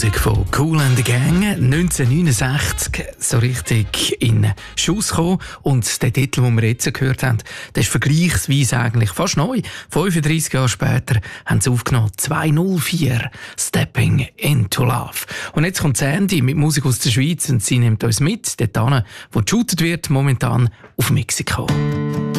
Musik von Kool and the Gang, 1969 so richtig in Schuss gekommen. Und der Titel, den wir jetzt gehört haben, der ist vergleichsweise eigentlich fast neu. 35 Jahre später haben sie aufgenommen, 204, Stepping into Love. Und jetzt kommt Sandy mit Musik aus der Schweiz und sie nimmt uns mit, dort hin, wo geshootet wird, momentan auf Mexiko.